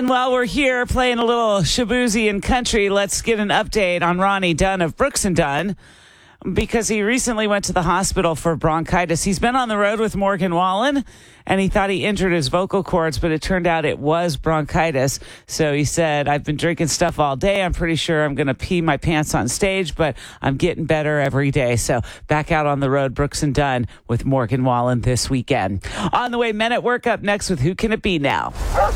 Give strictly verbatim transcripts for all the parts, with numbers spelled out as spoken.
And while we're here playing a little Shaboozey and country, let's get an update on Ronnie Dunn of Brooks and Dunn, because he recently went to the hospital for bronchitis. He's been on the road with Morgan Wallen, and he thought he injured his vocal cords, but it turned out it was bronchitis. So he said, I've been drinking stuff all day. I'm pretty sure I'm going to pee my pants on stage, but I'm getting better every day. So back out on the road, Brooks and Dunn with Morgan Wallen this weekend. On the way, Men at Work up next with Who Can It Be Now?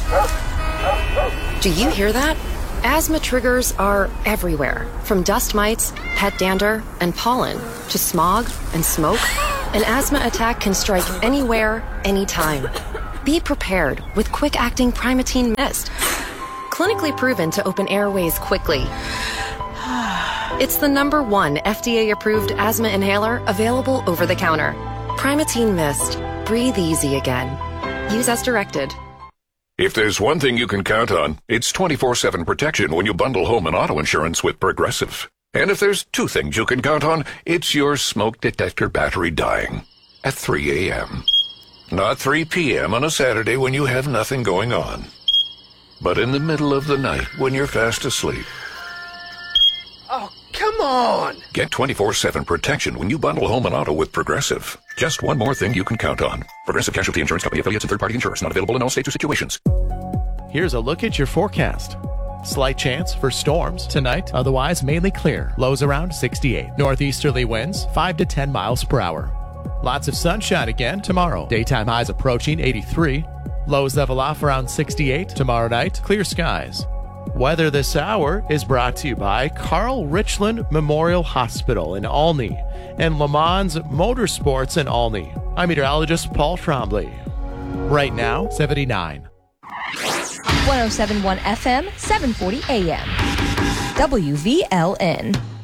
Do you hear that? Asthma triggers are everywhere, from dust mites, pet dander, and pollen, to smog and smoke. An asthma attack can strike anywhere, anytime. Be prepared with quick-acting Primatene Mist. Clinically proven to open airways quickly. It's the number one F D A-approved asthma inhaler available over the counter. Primatene Mist. Breathe easy again. Use as directed. If there's one thing you can count on, it's twenty-four seven protection when you bundle home and auto insurance with Progressive. And if there's two things you can count on, it's your smoke detector battery dying at three a.m. Not three p.m. on a Saturday when you have nothing going on, but in the middle of the night when you're fast asleep. Oh, come on! Get twenty-four seven protection when you bundle home and auto with Progressive. Just one more thing you can count on. Progressive Casualty Insurance Company affiliates and third-party insurers. Not available in all states or situations. Here's a look at your forecast. Slight chance for storms tonight, otherwise mainly clear. Lows around sixty-eight. Northeasterly winds five to ten miles per hour. Lots of sunshine again tomorrow. Daytime highs approaching eighty-three. Lows level off around sixty-eight. Tomorrow night, clear skies. Weather this hour is brought to you by Carl Richland Memorial Hospital in Olney and Le Mans Motorsports in Olney. I'm meteorologist Paul Trombley. Right now, seventy-nine. one oh seven point one F M, seven forty A M. W V L N.